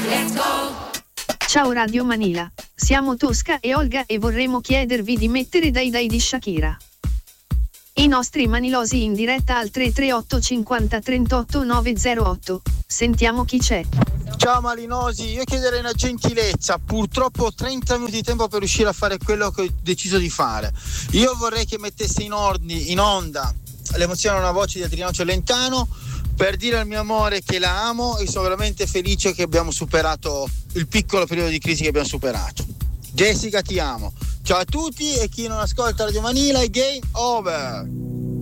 Ciao Radio Manila, siamo Tosca e Olga e vorremmo chiedervi di mettere Dai Dai di Shakira. I nostri manilosi in diretta al 338 50 38 908. Sentiamo chi c'è. Ciao Malinosi, io chiederei una gentilezza, purtroppo ho 30 minuti di tempo per riuscire a fare quello che ho deciso di fare. Io vorrei che mettesse in onda l'emozione a una voce di Adriano Celentano per dire al mio amore che la amo e sono veramente felice che abbiamo superato il piccolo periodo di crisi che abbiamo superato. Jessica, ti amo. Ciao a tutti e chi non ascolta Radio Manila è game over.